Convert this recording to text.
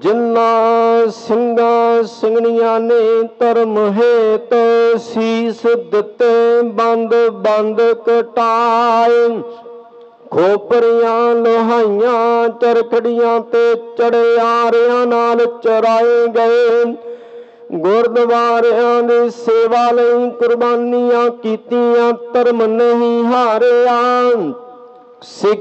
ਜਿਨ੍ਹਾਂ ਸਿੰਘਾਂ ਸਿੰਘਣੀਆਂ ਨੇ ਧਰਮ ਹੇਤ ਸੀਸ ਦਿੱਤੇ ਬੰਦ ਬੰਦ ਕਟਾਏ। ਖੋਪਰੀਆਂ ਲੋਹਾਈਆਂ ਚਰਖੜੀਆਂ ਤੇ ਚੜਿਆਰਿਆਂ ਨਾਲ ਚਰਾਏ ਗਏ। ਗੁਰਦੁਆਰਿਆਂ ਦੀ ਸੇਵਾ ਲਈ ਕੁਰਬਾਨੀਆਂ ਕੀਤੀਆਂ, ਧਰਮ ਨਹੀਂ ਹਾਰਿਆ।